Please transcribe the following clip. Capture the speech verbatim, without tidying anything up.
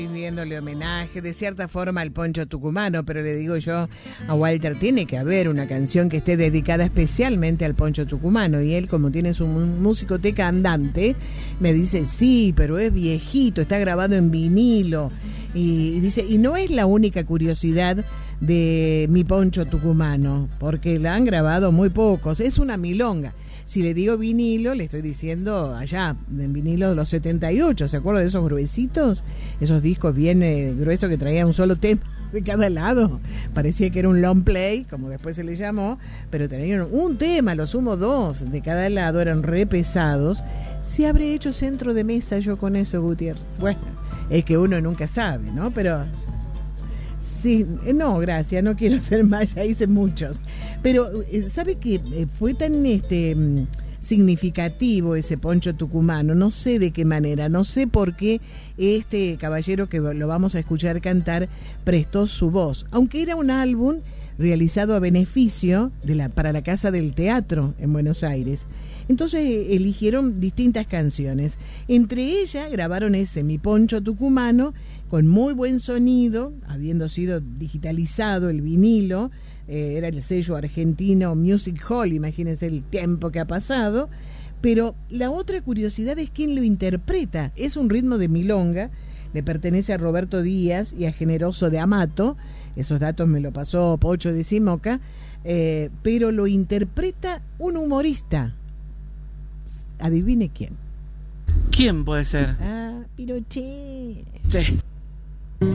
Rindiéndole homenaje de cierta forma al poncho tucumano, pero le digo yo a Walter, tiene que haber una canción que esté dedicada especialmente al poncho tucumano, y él, como tiene su musicoteca andante, me dice, sí, pero es viejito, está grabado en vinilo, y dice, y no es la única curiosidad de mi poncho tucumano, porque la han grabado muy pocos, es una milonga. Si le digo vinilo, le estoy diciendo allá, en vinilo de los setenta y ocho, ¿se acuerdan de esos gruesitos? Esos discos bien eh, gruesos que traían un solo tema de cada lado. Parecía que era un long play, como después se le llamó, pero tenían un tema, lo sumo dos de cada lado, eran re pesados. Si habré hecho centro de mesa yo con eso, Gutiérrez. Bueno, es que uno nunca sabe, ¿no? Pero... sí, no, gracias, no quiero hacer más, ya hice muchos. Pero, ¿sabe qué? Fue tan este significativo ese poncho tucumano, no sé de qué manera, no sé por qué este caballero que lo vamos a escuchar cantar prestó su voz, aunque era un álbum realizado a beneficio de la, para la Casa del Teatro en Buenos Aires. Entonces eligieron distintas canciones, entre ellas grabaron ese Mi Poncho Tucumano, con muy buen sonido, habiendo sido digitalizado el vinilo, eh, era el sello argentino Music Hall, imagínense el tiempo que ha pasado, pero la otra curiosidad es quién lo interpreta. Es un ritmo de milonga, le pertenece a Roberto Díaz y a Generoso de Amato, esos datos me lo pasó Pocho de Simoca, eh, pero lo interpreta un humorista. Adivine quién. ¿Quién puede ser? Ah, Pinochet. Sí.